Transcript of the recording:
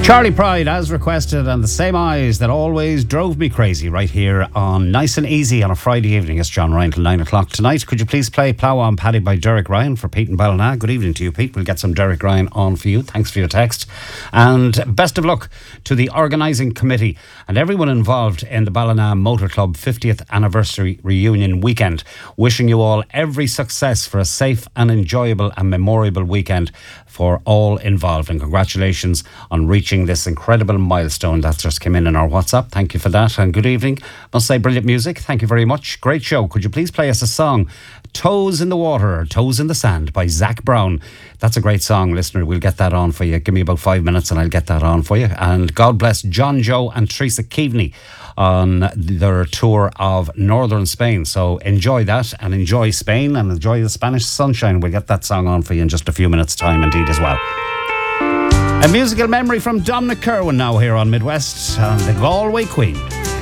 Charlie Pride, as requested, and the same eyes that always drove me crazy, right here on Nice and Easy on a Friday evening. It's John Ryan till 9 o'clock tonight. Could you please play Plough On Paddy by Derek Ryan for Pete and Ballina? Good evening to you, Pete. We'll get some Derek Ryan on for you. Thanks for your text. And best of luck to the organising committee and everyone involved in the Ballina Motor Club 50th anniversary reunion weekend. Wishing you all every success for a safe and enjoyable and memorable weekend for all involved, and congratulations on reaching this incredible milestone that just came in our WhatsApp. Thank you for that, and good evening. Must say, brilliant music. Thank you very much. Great show. Could you please play us a song, Toes in the Water, Toes in the Sand by Zach Brown? That's a great song, listener. We'll get that on for you. Give me about 5 minutes and I'll get that on for you. And God bless John Joe and Teresa Keaveney on their tour of northern Spain. So enjoy that and enjoy Spain and enjoy the Spanish sunshine. We'll get that song on for you in just a few minutes' time indeed as well. A musical memory from Dominic Kerwin now here on Midwest and the Galway Queen.